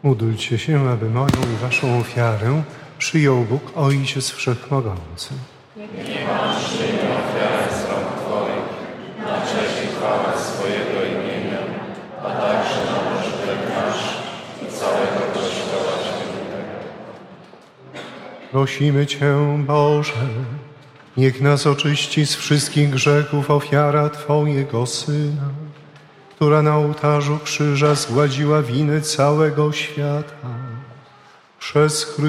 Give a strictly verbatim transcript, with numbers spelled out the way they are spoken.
Módlcie się, aby moją i waszą ofiarę przyjął Bóg Ojciec Wszechmogący. Niech Pan przyjmie ofiarę z rąk Twoich, na cześć i chwałę swojego imienia, a także na pożytek nasz i całego Kościoła Świętego. Prosimy Cię, Boże, niech nas oczyści z wszystkich grzechów ofiara Twojego Syna, która na ołtarzu krzyża zgładziła winy całego świata. Przez Chrystusa